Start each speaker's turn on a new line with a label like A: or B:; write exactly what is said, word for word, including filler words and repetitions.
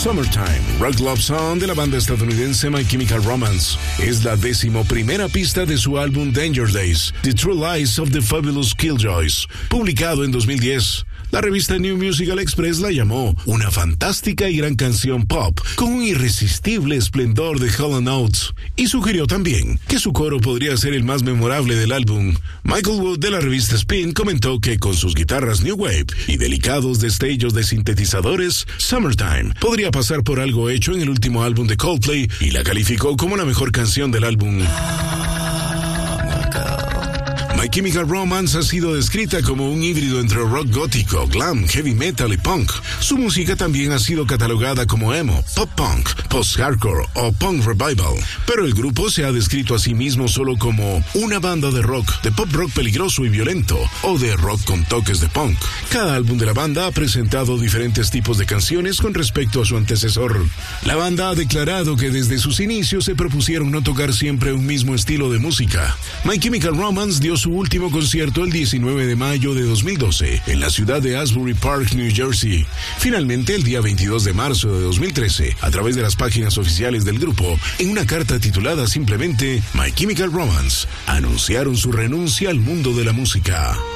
A: Summertime, Rock Love Song de la banda estadounidense My Chemical Romance. Es la decimoprimera pista de su álbum Danger Days, The True Lies of the Fabulous Killjoys, publicado en dos mil diez. La revista New Musical Express la llamó una fantástica y gran canción pop con un irresistible esplendor de Hall and Oates, y sugirió también que su coro podría ser el más memorable del álbum. Michael Wood de la revista Spin comentó que con sus guitarras New Wave y delicados destellos de sintetizadores, Summertime podría pasar por algo hecho en el último álbum de Coldplay, y la calificó como la mejor canción del álbum. My Chemical Romance ha sido descrita como un híbrido entre rock gótico, glam, heavy metal y punk. Su música también ha sido catalogada como emo, pop punk, post-hardcore o punk revival, pero el grupo se ha descrito a sí mismo solo como una banda de rock, de pop rock peligroso y violento, o de rock con toques de punk. Cada álbum de la banda ha presentado diferentes tipos de canciones con respecto a su antecesor. La banda ha declarado que desde sus inicios se propusieron no tocar siempre un mismo estilo de música. My Chemical Romance dio su último concierto el diecinueve de mayo de dos mil doce en la ciudad de Asbury Park, New Jersey. Finalmente, el día veintidós de marzo de dos mil trece, a través de las páginas oficiales del grupo, en una carta titulada simplemente My Chemical Romance, anunciaron su renuncia al mundo de la música.